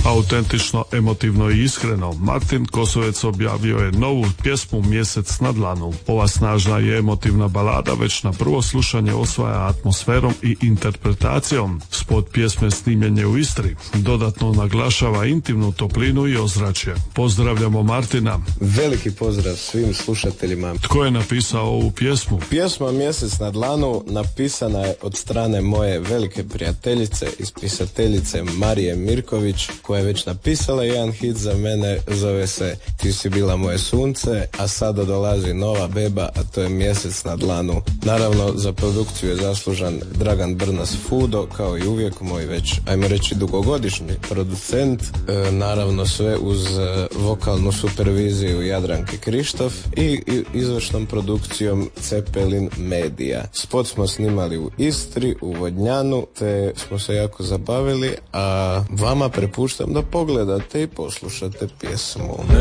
Autentično, emotivno i iskreno, Martin Kosovec objavio je novu pjesmu Mjesec na dlanu. Ova snažna i emotivna balada već na prvo slušanje osvaja atmosferom i interpretacijom. Spot pjesme snimljen je u Istri. Dodatno naglašava intimnu toplinu i ozračje. Pozdravljamo Martina. Veliki pozdrav svim slušateljima. Tko je napisao ovu pjesmu? Pjesma Mjesec na dlanu napisana je od strane moje velike prijateljice i spisateljice Marije Mirković, koja je već napisala jedan hit za mene, zove se Ti si bila moje sunce, a sada dolazi nova beba, a to je Mjesec na dlanu. Naravno, za produkciju je zaslužan Dragan Brnas Fudo, kao i uvijek moj već, ajmo reći, dugogodišnji producent. Naravno sve uz vokalnu superviziju Jadranke Krištof i izvršnom produkcijom Cepelin Media. Spot smo snimali u Istri, u Vodnjanu, te smo se jako zabavili, a vama prepuštam da pogledate i poslušate pjesmu.